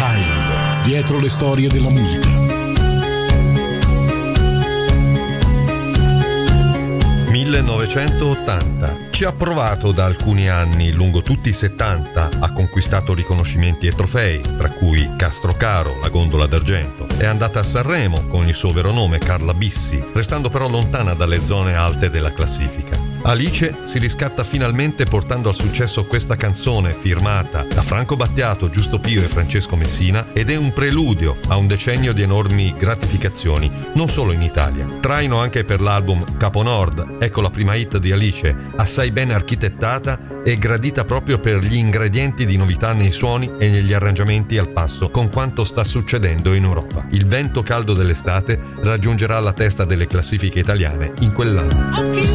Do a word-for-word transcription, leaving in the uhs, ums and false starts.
Child, dietro le storie della musica. millenovecentottanta. Ci ha provato da alcuni anni, lungo tutti i settanta, ha conquistato riconoscimenti e trofei, tra cui Castrocaro, la gondola d'argento. È andata a Sanremo con il suo vero nome, Carla Bissi, restando però lontana dalle zone alte della classifica. Alice si riscatta finalmente portando al successo questa canzone firmata da Franco Battiato, Giusto Pio e Francesco Messina, ed è un preludio a un decennio di enormi gratificazioni, non solo in Italia. Traino anche per l'album Capo Nord, ecco la prima hit di Alice, assai ben architettata e gradita proprio per gli ingredienti di novità nei suoni e negli arrangiamenti al passo con quanto sta succedendo in Europa. Il vento caldo dell'estate raggiungerà la testa delle classifiche italiane in quell'anno.